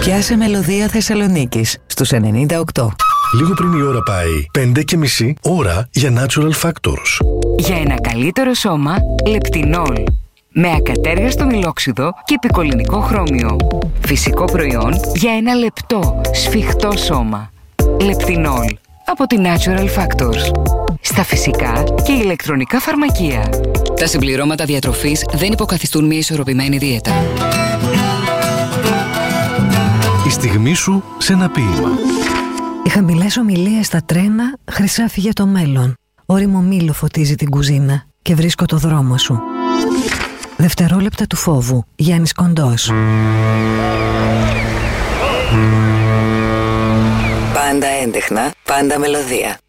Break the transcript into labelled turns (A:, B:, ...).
A: Πιάσε μελωδία Θεσσαλονίκης στους 98.
B: Λίγο πριν η ώρα πάει 5:30, ώρα για Natural Factors.
C: Για ένα καλύτερο σώμα, Λεπτινόλ. Με ακατέργαστο μιλόξιδο και επικολληνικό χρώμιο. Φυσικό προϊόν για ένα λεπτό, σφιχτό σώμα. Λεπτινόλ. Από τη Natural Factors. Στα φυσικά και ηλεκτρονικά φαρμακεία.
D: Τα συμπληρώματα διατροφής δεν υποκαθιστούν μια ισορροπημένη δίαιτα.
B: Η στιγμή σου σε ένα ποίημα.
E: Οι χαμηλές ομιλίες στα τρένα, χρυσάφι για το μέλλον. Ώριμο μήλο φωτίζει την κουζίνα και βρίσκω το δρόμο σου. Δευτερόλεπτα του φόβου, Γιάννης Κοντός.
A: Πάντα έντεχνα, πάντα μελωδία.